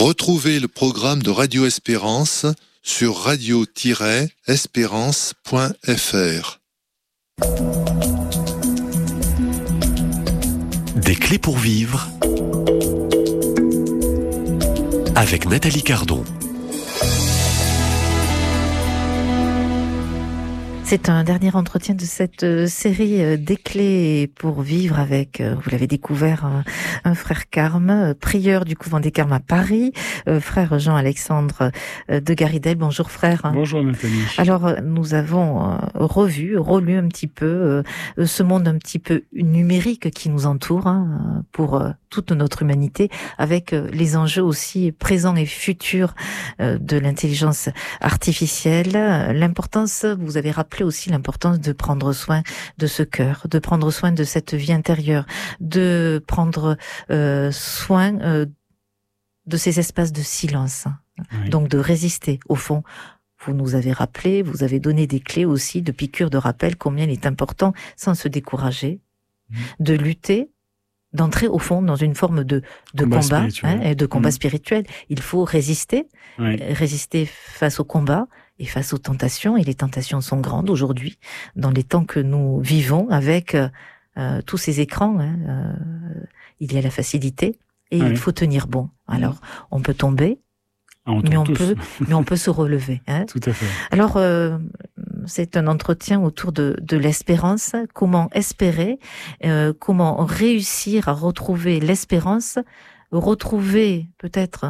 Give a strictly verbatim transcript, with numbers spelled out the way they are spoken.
Retrouvez le programme de Radio Espérance sur radio tiret espérance point f r. Des clés pour vivre avec Nathalie Cardon. C'est un dernier entretien de cette série des clés pour vivre avec, vous l'avez découvert, un, un frère carme, prieur du couvent des Carmes à Paris, frère Jean-Alexandre de Garidel. Bonjour frère. Bonjour Nathalie. Alors nous avons revu, relu un petit peu ce monde un petit peu numérique qui nous entoure hein, pour toute notre humanité, avec les enjeux aussi présents et futurs de l'intelligence artificielle. L'importance, vous avez rappelé aussi l'importance de prendre soin de ce cœur, de prendre soin de cette vie intérieure, de prendre euh, soin euh, de ces espaces de silence, oui. Donc de résister. Au fond, vous nous avez rappelé, vous avez donné des clés aussi de piqûres de rappel combien il est important, sans se décourager, mmh. de lutter, d'entrer au fond dans une forme de, de combat, combat hein, et de combat mmh. spirituel. Il faut résister, oui. résister face au combat et face aux tentations. Et les tentations sont grandes aujourd'hui, dans les temps que nous vivons, avec euh, tous ces écrans. Hein, euh, il y a la facilité et oui. il faut tenir bon. Alors, mmh. on peut tomber, ah, on mais on tous. peut, mais on peut se relever. Hein. Tout à fait. Alors, euh, c'est un entretien autour de, de l'espérance. Comment espérer, euh, comment réussir à retrouver l'espérance, retrouver peut-être